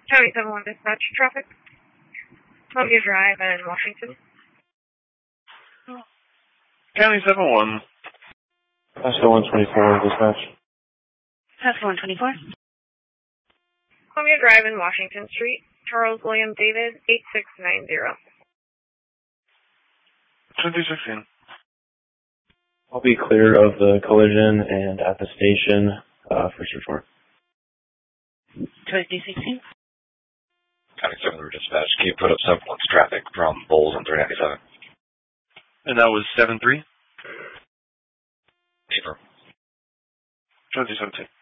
County 71 Dispatch Traffic. Columbia Drive in Washington. County 71. Pasco 124, dispatch. Pasco 124. Columbia Drive in Washington Street. Charles William David, 8690. 2016. I'll be clear of the collision and at the station, first report. 2016. County 7 Dispatch. Can you put up 7 points traffic from Bowles on 397? And that was 7-3? Paper. 2017.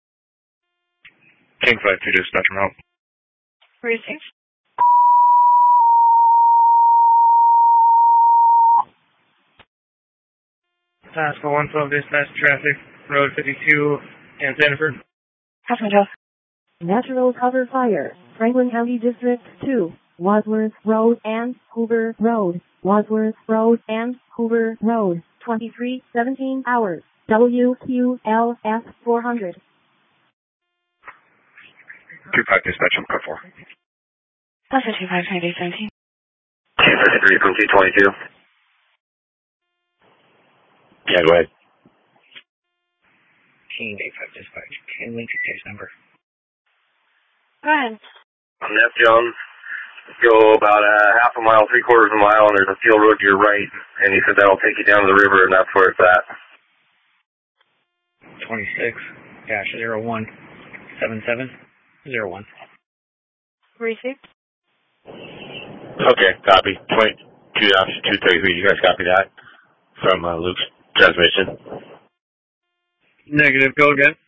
King 5-2 dispatch from out. Received. Pasco 112 dispatch traffic, Road 52 and Sanford. Pasco 12. Natural cover fire, Franklin County District 2, Wadsworth Road and Hoover Road, Wadsworth Road and Hoover Road, 23:17 hours, WQLF 400. 2-5 dispatch from car 4. Pasco 25, 2017. 253 from 222. Yeah, go ahead. King 85 dispatch. Can link to case number. Go ahead. I'm Neff Jones. Go about a half a mile, 3/4 of a mile, and there's a field road to your right, and he said that'll take you down to the river, and that's where it's at. 26-017701. Received. Okay, copy. 22-233. You guys copy that from Luke's transmission? Negative. Go again.